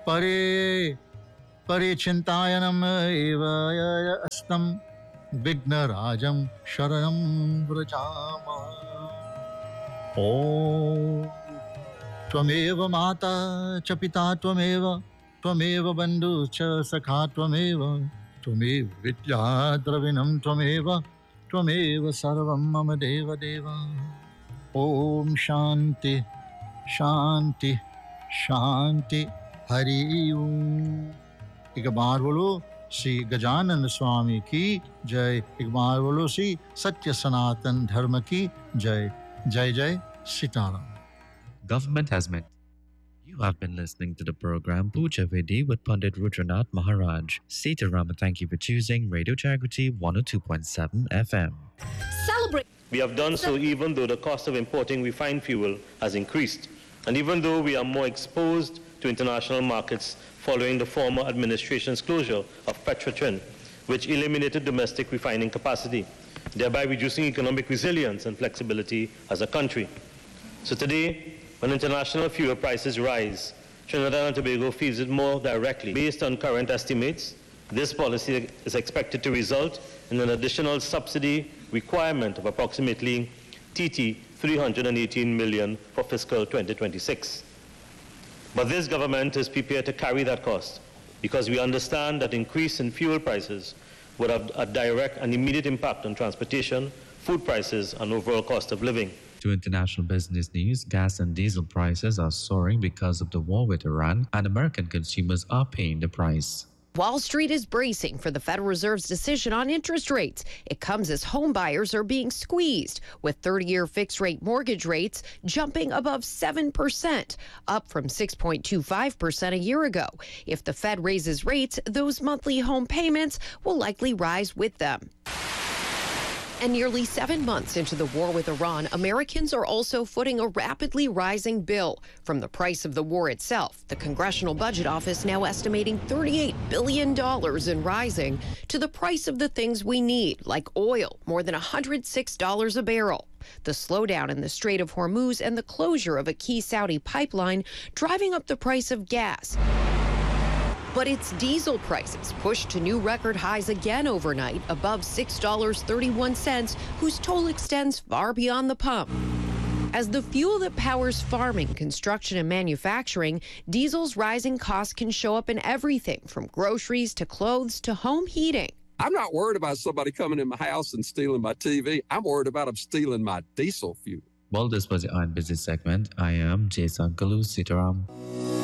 Pare Parichintayanam eva astam Vignarajam Sharanam Vrajama. Om Tvameva Mata Chapita Tvameva Tvameva Bandhu Cha Sakha Tvameva Tvameva Vidya Dravinam Tvameva Tvameva Sarvam Mama Deva Deva. Om Shanti Shanti Shanti Hari Om. एक बार बोलो श्री गजानन स्वामी की जय. एक बार बोलो श्री सत्य सनातन धर्म की जय. जय जय Sitaram. Government has met. You have been listening to the program Puja Vidi with Pandit Rudranath Maharaj. Sitaram, thank you for choosing Radio Jagriti 102.7 FM. Celebrate. We have done so even though the cost of importing refined fuel has increased, and even though we are more exposed to international markets following the former administration's closure of Petrotrin, which eliminated domestic refining capacity, thereby reducing economic resilience and flexibility as a country. So today, when international fuel prices rise, Trinidad and Tobago feels it more directly. Based on current estimates, this policy is expected to result in an additional subsidy requirement of approximately TT 318 million for fiscal 2026. But this government is prepared to carry that cost because we understand that increase in fuel prices would have a direct and immediate impact on transportation, food prices, and overall cost of living. To international business news, gas and diesel prices are soaring because of the war with Iran, and American consumers are paying the price. Wall Street is bracing for the Federal Reserve's decision on interest rates. It comes as home buyers are being squeezed, with 30-year fixed-rate mortgage rates jumping above 7%, up from 6.25% a year ago. If the Fed raises rates, those monthly home payments will likely rise with them. And nearly 7 months into the war with Iran, Americans are also footing a rapidly rising bill. From the price of the war itself, the Congressional Budget Office now estimating $38 billion in rising, to the price of the things we need, like oil, more than $106 a barrel. The slowdown in the Strait of Hormuz and the closure of a key Saudi pipeline driving up the price of gas. But it's diesel prices pushed to new record highs again overnight, above $6.31, whose toll extends far beyond the pump. As the fuel that powers farming, construction, and manufacturing, diesel's rising costs can show up in everything from groceries to clothes to home heating. I'm not worried about somebody coming in my house and stealing my TV. I'm worried about them stealing my diesel fuel. Well, this was the Iron Busy segment. I am Jason Kalu Sitaram.